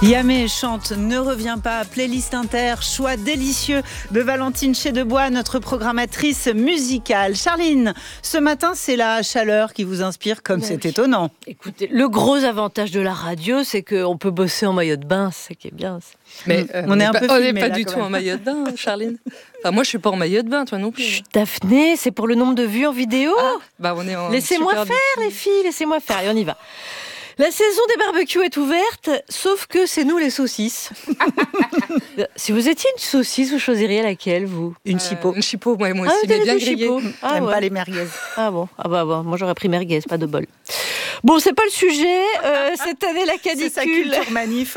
Yamé chante Ne reviens pas, playlist inter, choix délicieux de Valentine Chedebois, notre programmatrice musicale. Charline, ce matin, c'est la chaleur qui vous inspire, comme c'est étonnant. Écoutez, le gros avantage de la radio, c'est qu'on peut bosser en maillot de bain, c'est ce qui est bien. Mais on n'est pas du tout en maillot de bain, Charline. Enfin, moi, je suis pas en maillot de bain, toi non plus. Chut, Daphné, c'est pour le nombre de vues en vidéo. On est en laissez-moi faire, les filles, laissez-moi faire. Et on y va. La saison des barbecues est ouverte, sauf que c'est nous les saucisses. Si vous étiez une saucisse, vous choisiriez laquelle, vous ? Une chipot. Une chipot, moi aussi, mais bien grillée. J'aime pas les merguez. Ah bon, moi j'aurais pris merguez, pas de bol. Bon, c'est pas le sujet. Cette année, la canicule. C'est sa culture manif.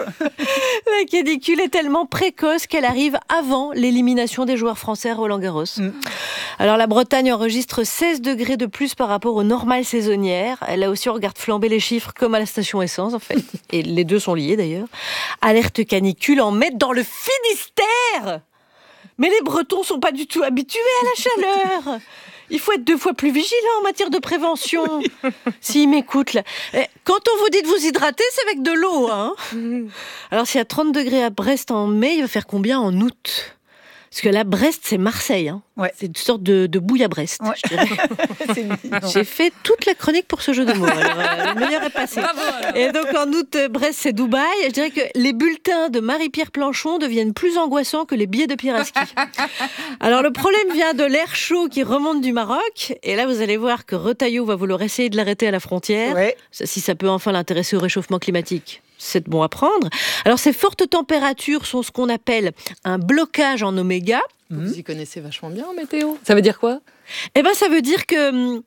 La canicule est tellement précoce qu'elle arrive avant l'élimination des joueurs français à Roland-Garros. Alors la Bretagne enregistre 16 degrés de plus par rapport aux normales saisonnières. Là aussi, on regarde flamber les chiffres comme à la station essence, en fait. Et les deux sont liés, d'ailleurs. Alerte canicule en mai dans le Finistère. Mais les Bretons sont pas du tout habitués à la chaleur. Il faut être 2 fois plus vigilant en matière de prévention. S'ils m'écoutent, là. Quand on vous dit de vous hydrater, c'est avec de l'eau, hein. Alors, s'il y a 30 degrés à Brest en mai, il va faire combien en août ? Parce que là, Brest, c'est Marseille. Hein. Ouais. C'est une sorte de bouille à Brest. Ouais. Je dirais. J'ai fait toute la chronique pour ce jeu de mots. Alors, le meilleur est passé. Bravo, alors. Et donc, en août, Brest, c'est Dubaï. Je dirais que les bulletins de Marie-Pierre Planchon deviennent plus angoissants que les billets de Pierre à ski. Alors, le problème vient de l'air chaud qui remonte du Maroc. Et là, vous allez voir que Retailleau va vouloir essayer de l'arrêter à la frontière. Ouais. Si ça peut enfin l'intéresser au réchauffement climatique. C'est bon à prendre. Alors, ces fortes températures sont ce qu'on appelle un blocage en oméga. Vous y connaissez vachement bien en météo. Ça veut dire quoi ? Eh ben, ça veut dire que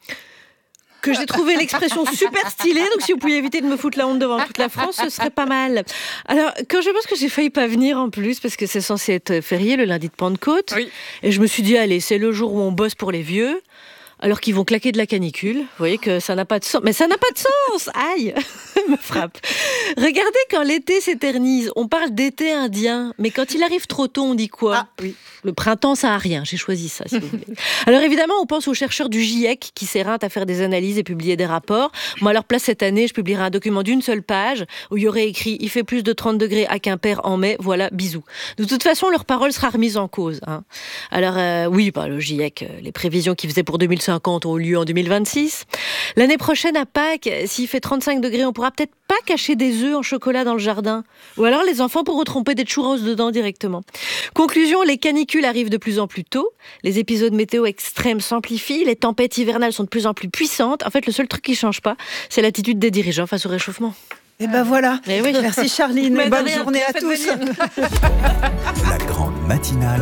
j'ai trouvé l'expression super stylée. Donc, si vous pouviez éviter de me foutre la honte devant toute la France, ce serait pas mal. Alors, quand je pense que j'ai failli pas venir en plus, parce que c'est censé être férié le lundi de Pentecôte. Oui. Et je me suis dit, allez, c'est le jour où on bosse pour les vieux. Alors qu'ils vont claquer de la canicule. Vous voyez que ça n'a pas de sens. Mais ça n'a pas de sens. Aïe, me frappe. Regardez, quand l'été s'éternise, on parle d'été indien. Mais quand il arrive trop tôt, on dit quoi ? Ah oui. Le printemps, ça a rien. J'ai choisi ça, si vous voulez. Alors évidemment, on pense aux chercheurs du GIEC qui s'éreintent à faire des analyses et publier des rapports. Moi, à leur place, cette année, je publierai un document d'1 seule page où il y aurait écrit « Il fait plus de 30 degrés à Quimper en mai, voilà, bisous ». De toute façon, leur parole sera remise en cause. Hein. Alors le GIEC, les prévisions qu'ils faisaient pour 2050 ont lieu en 2026. L'année prochaine, à Pâques, s'il fait 35 degrés, on pourra peut-être pas cacher des œufs en chocolat dans le jardin. Ou alors, les enfants pourront tremper des churros dedans directement. Conclusion, les canicules arrivent de plus en plus tôt. Les épisodes météo extrêmes s'amplifient. Les tempêtes hivernales sont de plus en plus puissantes. En fait, le seul truc qui change pas, c'est l'attitude des dirigeants face au réchauffement. Et ben voilà. Mais oui. Merci Charline. Bonne journée à tous. La grande matinale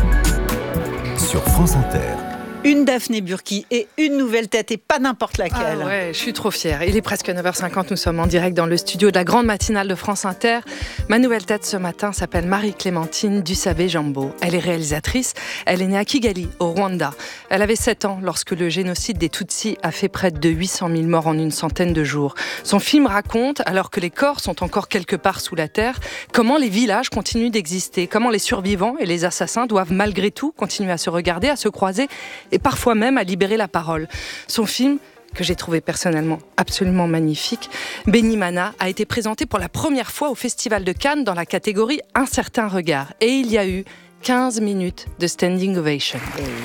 sur France Inter. Une Daphné Burki et une nouvelle tête et pas n'importe laquelle. Ah ouais, je suis trop fière. Il est presque 9h50, nous sommes en direct dans le studio de la grande matinale de France Inter. Ma nouvelle tête ce matin s'appelle Marie-Clémentine Dusabe-Jambo. Elle est réalisatrice, elle est née à Kigali, au Rwanda. Elle avait 7 ans lorsque le génocide des Tutsis a fait près de 800 000 morts en une centaine de jours. Son film raconte, alors que les corps sont encore quelque part sous la terre, comment les villages continuent d'exister, comment les survivants et les assassins doivent malgré tout continuer à se regarder, à se croiser et parfois même à libérer la parole. Son film, que j'ai trouvé personnellement absolument magnifique, Benimana, a été présenté pour la première fois au Festival de Cannes dans la catégorie Un certain regard. Et il y a eu 15 minutes de standing ovation.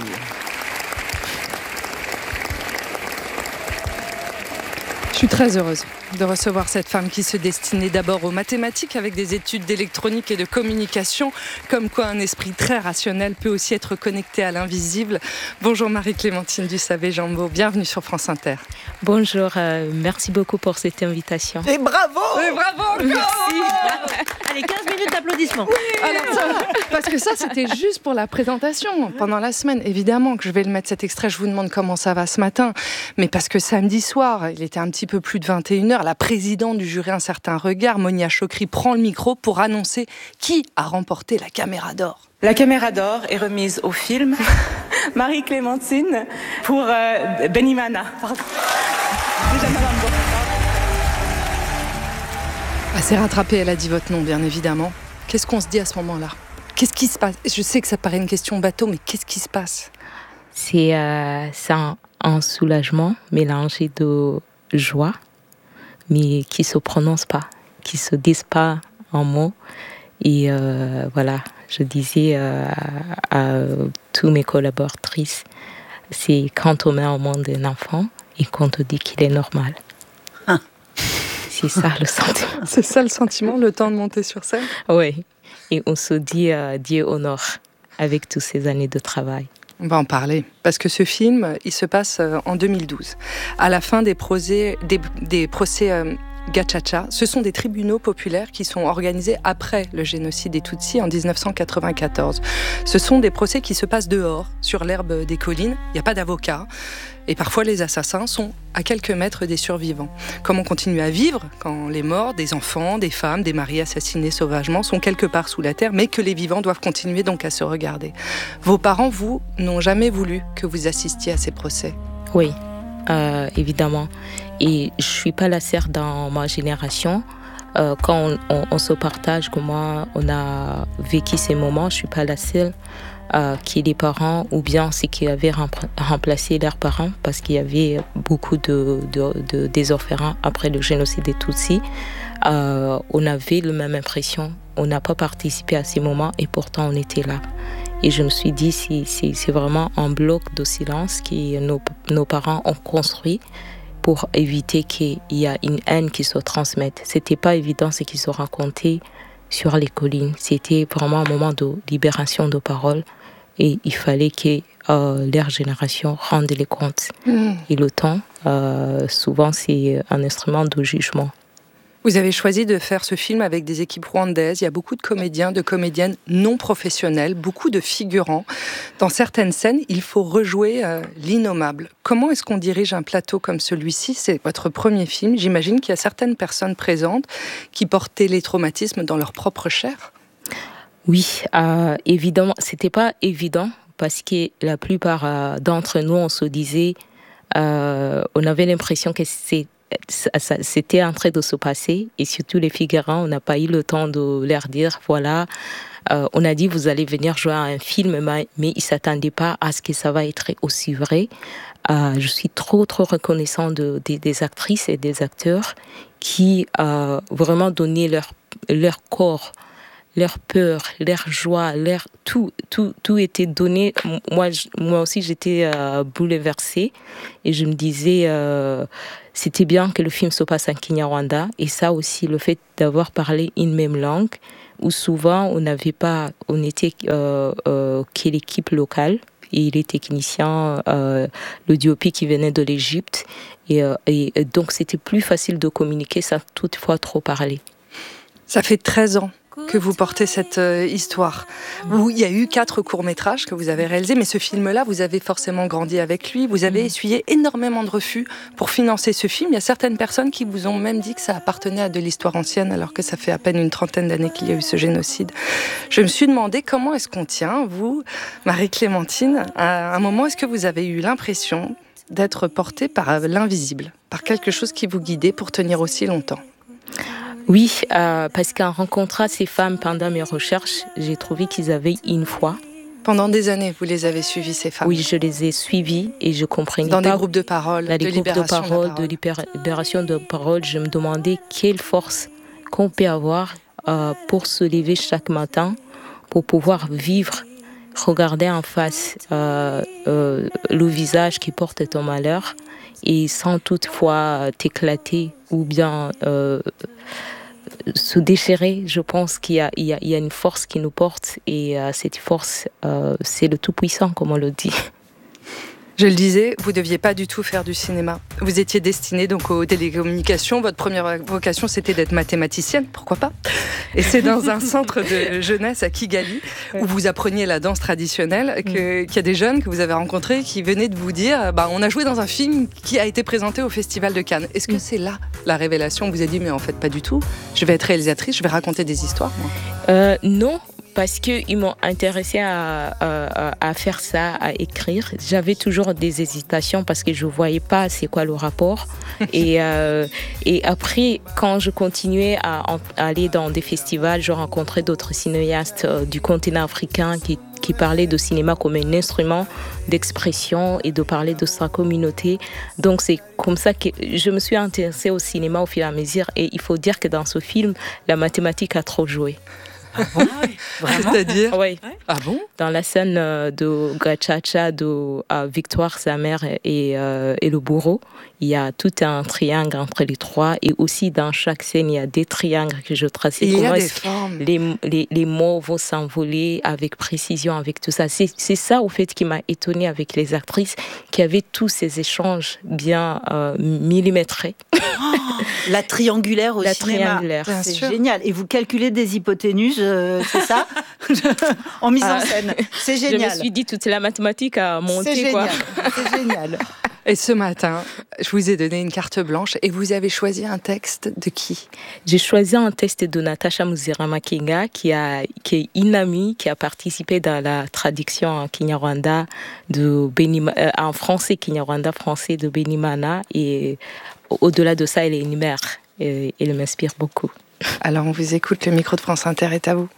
Je suis très heureuse de recevoir cette femme qui se destinait d'abord aux mathématiques avec des études d'électronique et de communication, comme quoi un esprit très rationnel peut aussi être connecté à l'invisible. Bonjour Marie-Clémentine Dusabe-Jambo, bienvenue sur France Inter. Bonjour, merci beaucoup pour cette invitation. Et bravo. Et bravo. Merci. Allez, 15 minutes d'applaudissements. Alors ça, parce que ça, c'était juste pour la présentation. Pendant la semaine, évidemment que je vais le mettre cet extrait, je vous demande comment ça va ce matin. Mais parce que samedi soir, il était un petit peu plus de 21h, la présidente du jury Un certain regard, Monia Chokri, prend le micro pour annoncer qui a remporté la caméra d'or. La caméra d'or est remise au film Marie-Clémentine pour Benimana. Elle s'est rattrapée, elle a dit votre nom, bien évidemment. Qu'est-ce qu'on se dit à ce moment-là ? Qu'est-ce qui se passe ? Je sais que ça paraît une question bateau, mais qu'est-ce qui se passe ? C'est un soulagement mélangé de joie, mais qui se prononce pas, qui se disent pas en mots. Et voilà, je disais à tous mes collaboratrices, c'est quand on met au monde un enfant et qu'on te dit qu'il est normal. C'est ça le sentiment. C'est ça le sentiment, le temps de monter sur scène? Oui, et on se dit Dieu honore avec toutes ces années de travail. On va en parler, parce que ce film, il se passe en 2012. À la fin des procès Gacaca, ce sont des tribunaux populaires qui sont organisés après le génocide des Tutsis en 1994. Ce sont des procès qui se passent dehors, sur l'herbe des collines. Il n'y a pas d'avocat. Et parfois, les assassins sont à quelques mètres des survivants. Comment continuer à vivre quand les morts, des enfants, des femmes, des maris assassinés sauvagement sont quelque part sous la terre, mais que les vivants doivent continuer donc à se regarder. Vos parents, vous, n'ont jamais voulu que vous assistiez à ces procès? Oui, évidemment. Et je ne suis pas la seule dans ma génération. Quand on se partage comment on a vécu ces moments, je ne suis pas la seule. Qui est des parents ou bien ceux qui avaient remplacé leurs parents parce qu'il y avait beaucoup des orphelins après le génocide des Tutsis. On avait la même impression, on n'a pas participé à ces moments et pourtant on était là. Et je me suis dit, c'est vraiment un bloc de silence que nos parents ont construit pour éviter qu'il y ait une haine qui se transmette. C'était pas évident ce qu'ils se racontaient sur les collines. C'était vraiment un moment de libération de parole et il fallait que leur génération rende les comptes. Et le temps, souvent, c'est un instrument de jugement. Vous avez choisi de faire ce film avec des équipes rwandaises. Il y a beaucoup de comédiens, de comédiennes non professionnels, beaucoup de figurants. Dans certaines scènes, il faut rejouer l'innommable. Comment est-ce qu'on dirige un plateau comme celui-ci? C'est votre premier film. J'imagine qu'il y a certaines personnes présentes qui portaient les traumatismes dans leur propre chair. Oui, évidemment. C'était pas évident parce que la plupart d'entre nous, on se disait, on avait l'impression que c'était en train de se passer et surtout les figurants, on n'a pas eu le temps de leur dire voilà, on a dit vous allez venir jouer à un film, mais ils ne s'attendaient pas à ce que ça va être aussi vrai. Je suis trop reconnaissant des actrices et des acteurs qui vraiment donnaient leur corps, leur peur, leur joie, tout était donné. Moi aussi, j'étais bouleversée et je me disais, c'était bien que le film se passe en Kinyarwanda. Et ça aussi, le fait d'avoir parlé une même langue, où souvent on était que l'équipe locale et les techniciens, le DOP qui venait de l'Égypte. Et donc, c'était plus facile de communiquer sans toutefois trop parler. Ça fait 13 ans que vous portez cette histoire. Il y a eu 4 courts-métrages que vous avez réalisés, mais ce film-là, vous avez forcément grandi avec lui. Vous avez essuyé énormément de refus pour financer ce film. Il y a certaines personnes qui vous ont même dit que ça appartenait à de l'histoire ancienne, alors que ça fait à peine une trentaine d'années qu'il y a eu ce génocide. Je me suis demandé comment est-ce qu'on tient, vous, Marie-Clémentine, à un moment, est-ce que vous avez eu l'impression d'être portée par l'invisible, par quelque chose qui vous guidait pour tenir aussi longtemps? Oui, parce qu'en rencontrant ces femmes pendant mes recherches, j'ai trouvé qu'ils avaient une foi. Pendant des années, vous les avez suivies, ces femmes? Oui, je les ai suivies et je comprenais Dans des groupes de parole, de libération de parole. Je me demandais quelle force qu'on peut avoir pour se lever chaque matin, pour pouvoir vivre, regarder en face le visage qui porte ton malheur et sans toutefois t'éclater ou bien se déchirer. Je pense qu'il y a une force qui nous porte et cette force, c'est le Tout-Puissant, comme on le dit. Je le disais, vous ne deviez pas du tout faire du cinéma. Vous étiez destinée donc aux télécommunications. Votre première vocation, c'était d'être mathématicienne, pourquoi pas? Et c'est dans un centre de jeunesse à Kigali, où vous appreniez la danse traditionnelle, qu'il y a des jeunes que vous avez rencontrés qui venaient de vous dire on a joué dans un film qui a été présenté au Festival de Cannes. Est-ce que c'est là la révélation? Vous avez dit, mais en fait, pas du tout. Je vais être réalisatrice, je vais raconter des histoires, moi. Non. Parce qu'ils m'ont intéressée à faire ça, à écrire. J'avais toujours des hésitations parce que je ne voyais pas c'est quoi le rapport. Et après, quand je continuais à aller dans des festivals, je rencontrais d'autres cinéastes du continent africain qui qui parlait de cinéma comme un instrument d'expression et de parler de sa communauté. Donc c'est comme ça que je me suis intéressée au cinéma au fur et à mesure. Et il faut dire que dans ce film, la mathématique a trop joué. Ah bon? Vraiment? C'est-à-dire? Oui. Ah bon? Dans la scène de Gachacha de Victoire, sa mère et le bourreau, il y a tout un triangle entre les trois. Et aussi, dans chaque scène, il y a des triangles que je traçais. Il y a des formes. Les mots vont s'envoler avec précision, avec tout ça. C'est ça, au fait, qui m'a étonnée avec les actrices, qui avaient tous ces échanges bien millimétrés. Oh, la triangulaire au cinéma. Triangulaire. C'est génial. Et vous calculez des hypoténuses, c'est ça? En mise en scène. C'est génial. Je me suis dit, toute la mathématique a monté. C'est quoi. génial. C'est génial. Et ce matin, je vous ai donné une carte blanche et vous avez choisi un texte de qui? J'ai choisi un texte de Natasha Muzirama-Kinga, qui est une amie qui a participé dans la traduction en Kinyarwanda en français, Kinyarwanda français de Benimana. Et au-delà de ça, elle est une mère. Et elle m'inspire beaucoup. Alors on vous écoute, le micro de France Inter est à vous.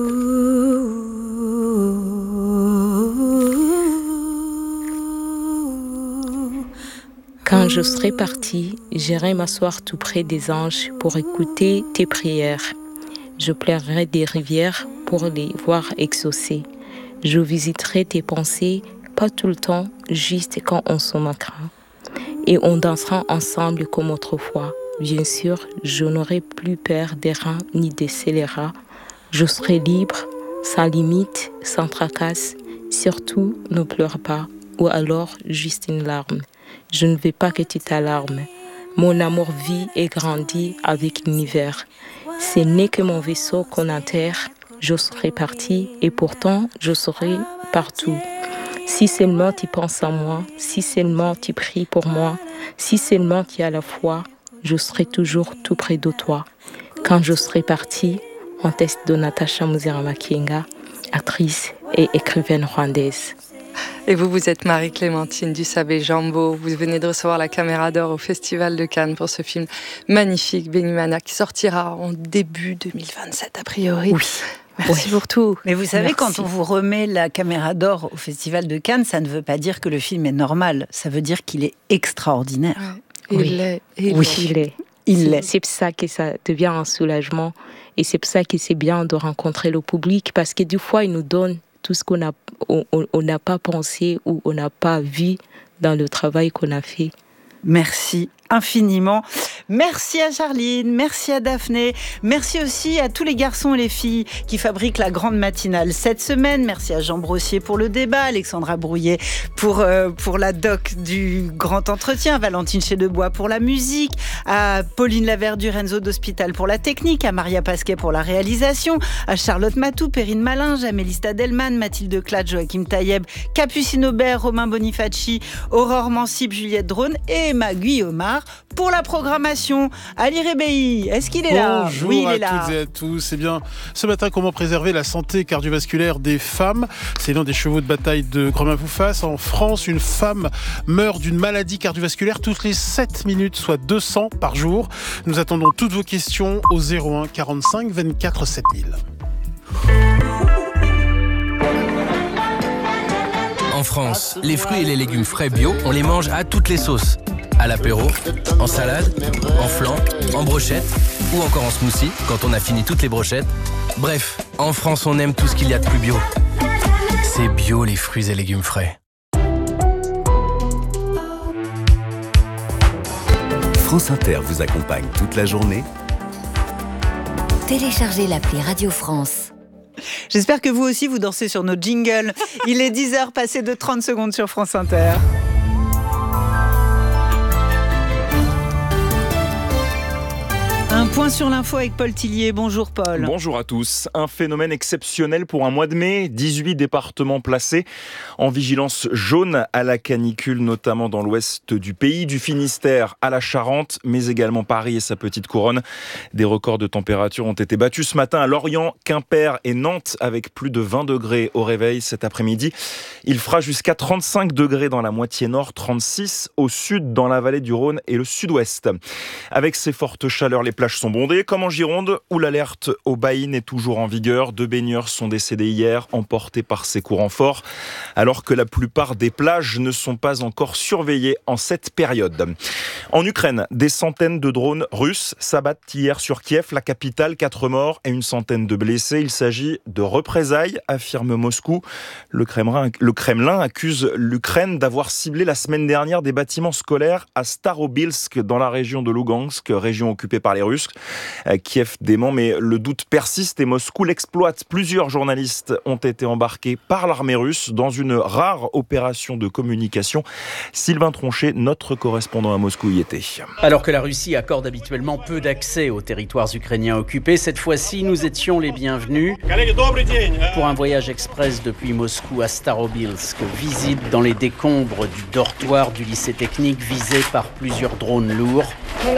Quand je serai partie, j'irai m'asseoir tout près des anges pour écouter tes prières. Je pleurerai des rivières pour les voir exaucées. Je visiterai tes pensées, pas tout le temps, juste quand on se manquera. Et on dansera ensemble comme autrefois. Bien sûr, je n'aurai plus peur des reins ni des scélérats. Je serai libre, sans limite, sans tracasse. Surtout, ne pleure pas, ou alors juste une larme. Je ne veux pas que tu t'alarmes. Mon amour vit et grandit avec l'univers. Ce n'est que mon vaisseau qu'on enterre. Je serai partie et pourtant je serai partout. Si seulement tu penses à moi, si seulement tu pries pour moi, si seulement tu as la foi, je serai toujours tout près de toi. Quand je serai partie, un texte de Natasha Muzirama-Kinga, actrice et écrivaine rwandaise. Et vous êtes Marie-Clémentine Dussabé-Jambo. Vous venez de recevoir la Caméra d'Or au Festival de Cannes pour ce film magnifique, Benimana, qui sortira en début 2027 a priori. Oui. Merci pour tout. Mais vous savez, Merci. quand on vous remet la Caméra d'Or au Festival de Cannes, ça ne veut pas dire que le film est normal. Ça veut dire qu'il est extraordinaire. Ouais. Oui. Il l'est. C'est pour ça que ça devient un soulagement. Et c'est pour ça que c'est bien de rencontrer le public, parce que des fois, il nous donne tout ce qu'on n'a pas pensé ou on n'a pas vu dans le travail qu'on a fait. Merci infiniment. Merci à Charline, merci à Daphné, merci aussi à tous les garçons et les filles qui fabriquent la grande matinale cette semaine. Merci à Jean Brossier pour le débat, Alexandra Brouillet pour la doc du grand entretien, Valentine Chédebois pour la musique, à Pauline Laverdure, Renzo d'Hospital pour la technique, à Maria Pasquet pour la réalisation, à Charlotte Matou, Perrine Malinge, Amélie Stadelman, Mathilde Clad, Joachim Taïeb, Capucine Aubert, Romain Bonifaci, Aurore Mansip, Juliette Drone et Emma Guillaumard pour la programmation. Ali Rebéi, est-ce qu'il est là? Bonjour Oui, il est à là. toutes et à tous. Eh bien, ce matin, comment préserver la santé cardiovasculaire des femmes? C'est l'un des chevaux de bataille de Grand Foufas. En France, une femme meurt d'une maladie cardiovasculaire toutes les 7 minutes, soit 200 par jour. Nous attendons toutes vos questions au 01 45 24 7000. En France, les fruits et les légumes frais bio, on les mange à toutes les sauces. À l'apéro, en salade, en flan, en brochette ou encore en smoothie quand on a fini toutes les brochettes. Bref, en France, on aime tout ce qu'il y a de plus bio. C'est bio, les fruits et légumes frais. France Inter vous accompagne toute la journée. Téléchargez l'appli Radio France. J'espère que vous aussi, vous dansez sur nos jingles. Il est 10h passé de 30 secondes sur France Inter. Un point sur l'info avec Paul Tillier. Bonjour Paul. Bonjour à tous. Un phénomène exceptionnel pour un mois de mai. 18 départements placés en vigilance jaune à la canicule, notamment dans l'ouest du pays, du Finistère à la Charente, mais également Paris et sa petite couronne. Des records de température ont été battus ce matin à Lorient, Quimper et Nantes, avec plus de 20 degrés au réveil cet après-midi. Il fera jusqu'à 35 degrés dans la moitié nord, 36 au sud dans la vallée du Rhône et le sud-ouest. Avec ces fortes chaleurs, les plages sont sont bondées, comme en Gironde, où l'alerte au baïn est toujours en vigueur. 2 baigneurs sont décédés hier, emportés par ces courants forts, alors que la plupart des plages ne sont pas encore surveillées en cette période. En Ukraine, des centaines de drones russes s'abattent hier sur Kiev, la capitale. 4 morts et une centaine de blessés. Il s'agit de représailles, affirme Moscou. Le Kremlin accuse l'Ukraine d'avoir ciblé la semaine dernière des bâtiments scolaires à Starobilsk, dans la région de Lugansk, région occupée par les Russes. Kiev dément, mais le doute persiste et Moscou l'exploite. Plusieurs journalistes ont été embarqués par l'armée russe dans une rare opération de communication. Sylvain Tronchet, notre correspondant à Moscou, y était. Alors que la Russie accorde habituellement peu d'accès aux territoires ukrainiens occupés, cette fois-ci, nous étions les bienvenus pour un voyage express depuis Moscou à Starobilsk. Visite dans les décombres du dortoir du lycée technique visé par plusieurs drones lourds.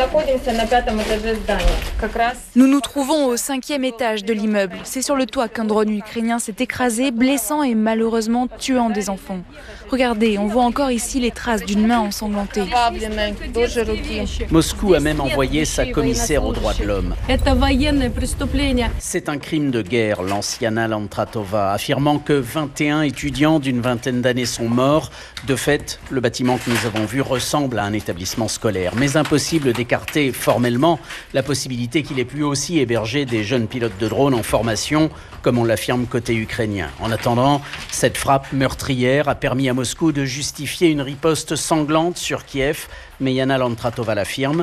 Nous nous trouvons au 5e étage de l'immeuble. C'est sur le toit qu'un drone ukrainien s'est écrasé, blessant et malheureusement tuant des enfants. Regardez, on voit encore ici les traces d'une main ensanglantée. Moscou a même envoyé sa commissaire aux droits de l'homme. C'est un crime de guerre, lance Yana Lantratova, affirmant que 21 étudiants d'une vingtaine d'années sont morts. De fait, le bâtiment que nous avons vu ressemble à un établissement scolaire. Mais impossible d'écarter formellement la possibilité qu'il ait pu aussi héberger des jeunes pilotes de drones en formation, comme on l'affirme côté ukrainien. En attendant, cette frappe meurtrière a permis à Moscou de justifier une riposte sanglante sur Kiev, mais Yana Lantratova l'affirme.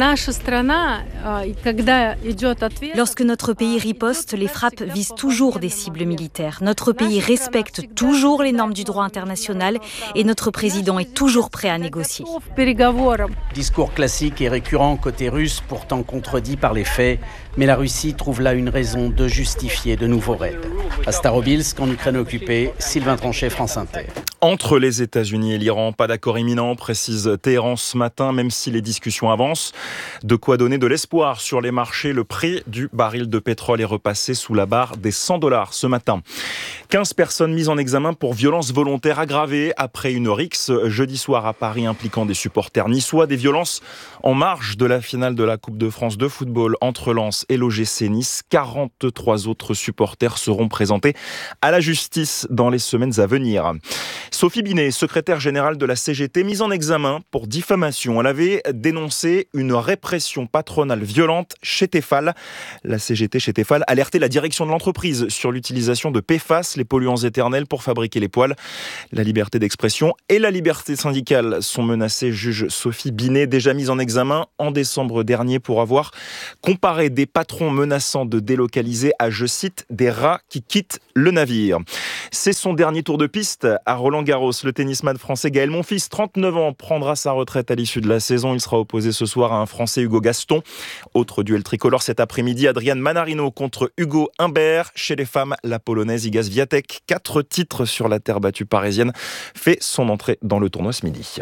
Lorsque notre pays riposte, les frappes visent toujours des cibles militaires. Notre pays respecte toujours les normes du droit international et notre président est toujours prêt à négocier. Discours classique et récurrent côté russe, pourtant contredit par les faits, mais la Russie trouve là une raison de justifier de nouveaux raids. À Starobilsk, en Ukraine occupée, Sylvain Tronchet, France Inter. Entre les États-Unis et l'Iran, pas d'accord imminent, précise Téhéran ce matin, même si les discussions avancent. De quoi donner de l'espoir sur les marchés. Le prix du baril de pétrole est repassé sous la barre des $100 ce matin. 15 personnes mises en examen pour violences volontaires aggravées après une rixe jeudi soir à Paris impliquant des supporters niçois. Des violences en marge de la finale de la Coupe de France de football entre Lens et l'OGC Nice. 43 autres supporters seront présentés à la justice dans les semaines à venir. Sophie Binet, secrétaire générale de la CGT, mise en examen pour diffamation. Elle avait dénoncé une répression patronale violente chez Tefal. La CGT chez Tefal alertait la direction de l'entreprise sur l'utilisation de PFAS, les polluants éternels, pour fabriquer les poêles. La liberté d'expression et la liberté syndicale sont menacées, juge Sophie Binet, déjà mise en examen en décembre dernier pour avoir comparé des patrons menaçant de délocaliser à, je cite, des rats qui quittent le navire. C'est son dernier tour de piste à Roland-Garros. Le tennisman français Gaël Monfils, 39 ans, prendra sa retraite à l'issue de la saison. Il sera opposé ce soir à un Français, Hugo Gaston. Autre duel tricolore cet après-midi, Adrian Manarino contre Hugo Humbert. Chez les femmes, la Polonaise Iga Swiatek, 4 titres sur la terre battue parisienne, fait son entrée dans le tournoi ce midi.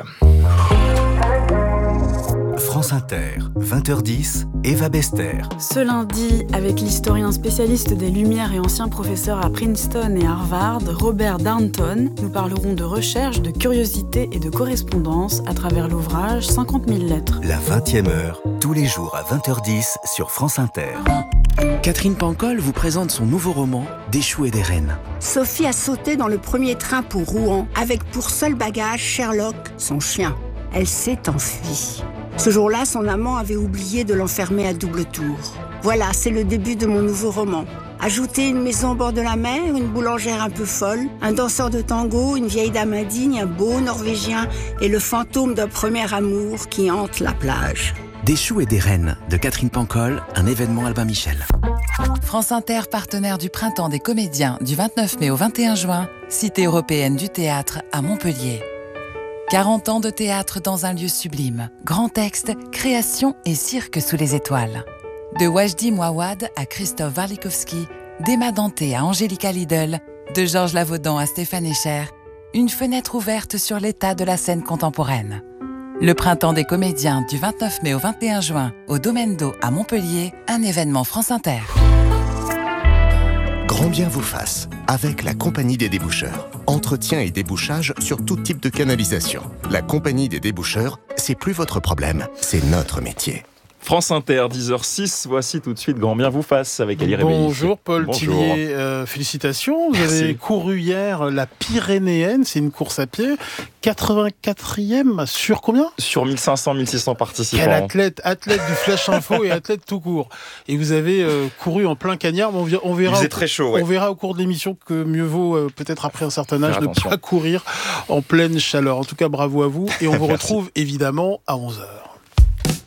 France Inter, 20h10, Eva Bester. Ce lundi, avec l'historien spécialiste des Lumières et ancien professeur à Princeton et Harvard, Robert Darnton, nous parlerons de recherche, de curiosité et de correspondance à travers l'ouvrage 50 000 lettres. La 20e heure, tous les jours à 20h10 sur France Inter. Catherine Pancol vous présente son nouveau roman, Des choux et des reines. Sophie a sauté dans le premier train pour Rouen, avec pour seul bagage Sherlock, son chien. Elle s'est enfuie. Ce jour-là, son amant avait oublié de l'enfermer à double tour. Voilà, c'est le début de mon nouveau roman. Ajoutez une maison au bord de la mer, une boulangère un peu folle, un danseur de tango, une vieille dame indigne, un beau Norvégien et le fantôme d'un premier amour qui hante la plage. Des choux et des reines, de Catherine Pancol, un événement Albin Michel. France Inter, partenaire du Printemps des comédiens du 29 mai au 21 juin, Cité européenne du théâtre à Montpellier. 40 ans de théâtre dans un lieu sublime. Grand texte, création et cirque sous les étoiles. De Wajdi Mouawad à Christophe Warlikowski, d'Emma Danté à Angélica Lidl, de Georges Lavaudan à Stéphane Echer, une fenêtre ouverte sur l'état de la scène contemporaine. Le Printemps des comédiens du 29 mai au 21 juin au Domaine d'Eau à Montpellier, un événement France Inter. Grand bien vous fasse, avec la Compagnie des déboucheurs. Entretien et débouchage sur tout type de canalisation. La Compagnie des déboucheurs, c'est plus votre problème, c'est notre métier. France Inter, 10h06, voici tout de suite Grand Bien vous fasse avec Ali Rebelli. Bonjour Paul Tillier, félicitations. Vous avez couru hier la Pyrénéenne, c'est une course à pied, 84e sur combien ? Sur 1500-1600 participants. Quel athlète du Flash Info et athlète tout court. Et vous avez couru en plein cagnard, on verra, Il faisait très chaud, ouais. On verra au cours de l'émission que mieux vaut peut-être après un certain âge ne pas courir en pleine chaleur. En tout cas, bravo à vous et on vous retrouve évidemment à 11h.